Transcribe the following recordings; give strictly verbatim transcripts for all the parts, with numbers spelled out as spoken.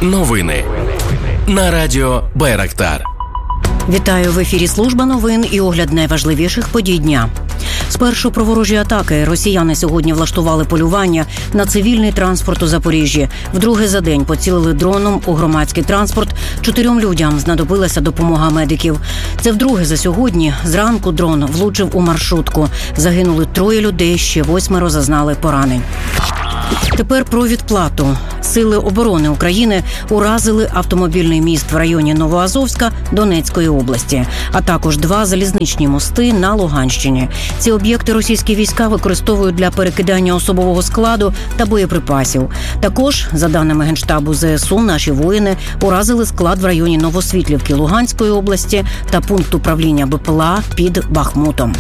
Новини на радіо Байрактар. Вітаю, в ефірі служба новин і огляд найважливіших подій дня. Спершу про ворожі атаки. Росіяни сьогодні влаштували полювання на цивільний транспорт у Запоріжжі. Вдруге за день поцілили дроном у громадський транспорт. Чотирьом людям знадобилася допомога медиків. Це вдруге за сьогодні. Зранку дрон влучив у маршрутку. Загинули троє людей, ще восьмеро зазнали поранень. Тепер про відплату. Сили оборони України уразили автомобільний міст в районі Новоазовська Донецької області, а також два залізничні мости на Луганщині. Ці об'єкти російські війська використовують для перекидання особового складу та боєприпасів. Також, за даними Генштабу ЗСУ, наші воїни уразили склад в районі Новосвітлівки Луганської області та пункт управління БПЛА під Бахмутом.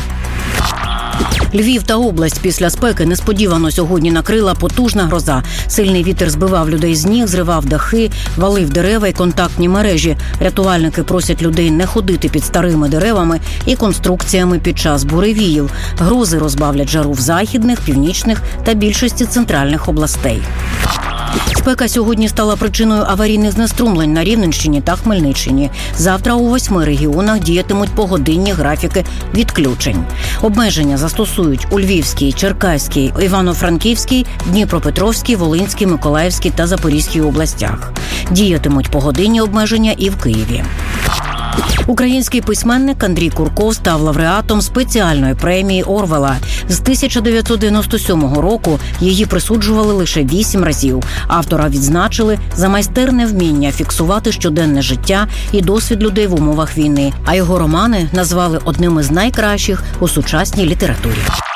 Львів та область після спеки несподівано сьогодні накрила потужна гроза. Сильний вітер збивав людей з ніг, зривав дахи, валив дерева і контактні мережі. Рятувальники просять людей не ходити під старими деревами і конструкціями під час буревіїв. Грози розбавлять жару в західних, північних та більшості центральних областей. Спека сьогодні стала причиною аварійних знеструмлень на Рівненщині та Хмельниччині. Завтра у восьми регіонах діятимуть погодинні графіки відключень. Обмеження застосують у Львівській, Черкаській, Івано-Франківській, Дніпропетровській, Волинській, Миколаївській та Запорізькій областях. Діятимуть погодинні обмеження і в Києві. Український письменник Андрій Курков став лауреатом спеціальної премії Орвела. З тисяча дев'ятсот дев'яносто сьомого року її присуджували лише вісім разів. Автора відзначили за майстерне вміння фіксувати щоденне життя і досвід людей в умовах війни, а його романи назвали одним із найкращих у сучасній літературі.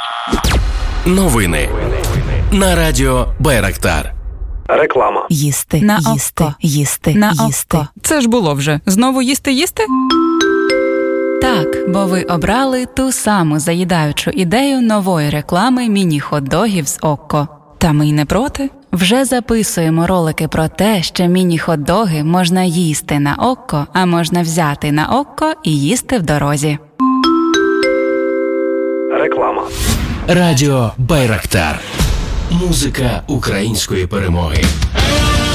Новини на радіо Байрактар. Реклама. Їсти, на їсти, око. їсти, на їсти. око. Це ж було вже. Знову їсти-їсти? Так, бо ви обрали ту саму заїдаючу ідею нової реклами міні-хот-догів з Окко. Та ми й не проти. Вже записуємо ролики про те, що міні-хот-доги можна їсти на Окко, а можна взяти на Окко і їсти в дорозі. Реклама. Радіо Байрактар. Музика української перемоги.